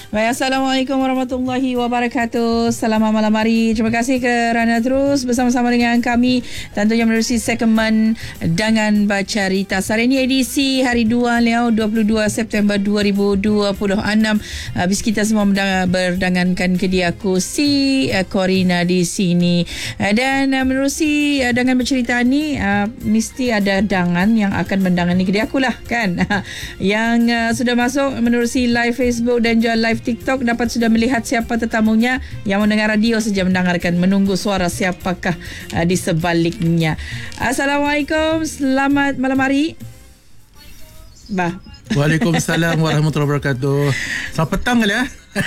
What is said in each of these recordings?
Baik, Assalamualaikum warahmatullahi wabarakatuh. Selamat malam hari. Terima kasih kerana terus bersama-sama dengan kami. Tentunya menerusi segmen Dangan Baca Rita. Hari ini edisi hari 2 Liau 22 September 2026. Habis kita semua berdangankan ke dia aku si Corina di sini. Dan menerusi Dangan Bercerita ni mesti ada dangan yang akan mendangani ke dia aku lah kan. Yang sudah masuk menerusi live Facebook dan juga live TikTok dapat sudah melihat siapa tetamunya. Yang mendengar radio saja mendengarkan, menunggu suara siapakah di sebaliknya. Assalamualaikum, selamat malam hari. Bah. Waalaikumsalam warahmatullahi wabarakatuh. Selamat petang kali ya.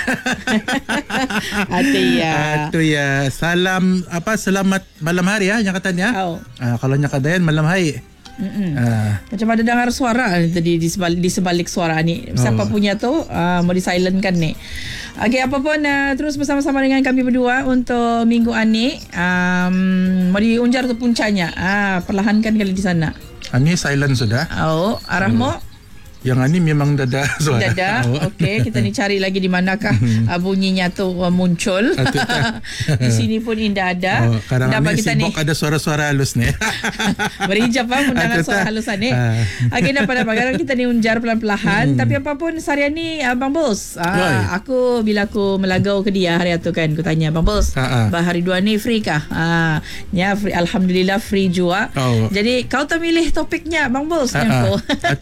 Itu ya. Salam selamat malam hari ya yang katanya. Kalau yang katakan malam hari. Macam ada dengar suara tadi di sebalik suara ni. Siapa punya tu mau di-silentkan ni. Okey, apapun terus bersama-sama dengan kami berdua untuk minggu ni. Mau diunjar tu puncanya. Perlahankan kali di sana. Ani silent sudah. Arahmu? Yang ini memang dada suara. Dada. Okey, kita ni cari lagi di manakah bunyinya tu muncul. Di sini pun indah ada. Dapat kita ni ada suara-suara halus ni. Berijap mendengar suara halusan ni. Okey, dapat. Sekarang kita ni unjar pelan-pelan. Tapi apapun seharian ni Abang Bos. Aku bila aku melagau ke dia hari tu kan, aku tanya Abang Bos, hari 2 ni free kah? Ya, free. Alhamdulillah free juga. Jadi kau termilih topiknya Abang Bos yang kau.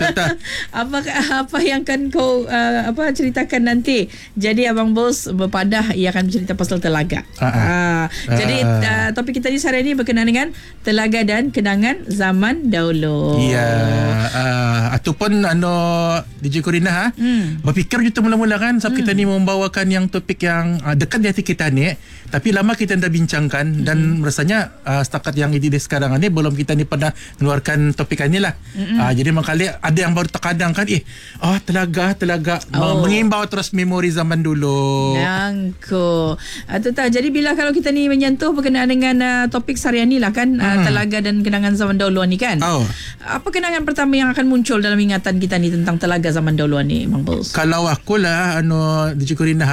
Apa yang akan kau ceritakan nanti. Jadi Abang Bos berpadah ia akan bercerita pasal telaga. Jadi topik kita ni hari ini berkenaan dengan telaga dan kenangan zaman dahulu. Ya, ataupun DJ Corina berfikir kita mula-mula kan sebab kita ni membawakan yang topik yang dekat di hati kita ni, tapi lama kita dah bincangkan dan rasanya setakat yang ini sekarang ni belum kita ni pernah mengeluarkan topik ni lah. Jadi makali ada yang baru terkadang kan telaga mengimbau terus memori zaman dulu. Nangko. Jadi bila kalau kita ni menyentuh berkenaan dengan topik seharian ni lah kan, telaga dan kenangan zaman dahulu ni kan. Apa kenangan pertama yang akan muncul dalam ingatan kita ni tentang telaga zaman dahulu ni, Bang Bos? Kalau aku lah DJ Corina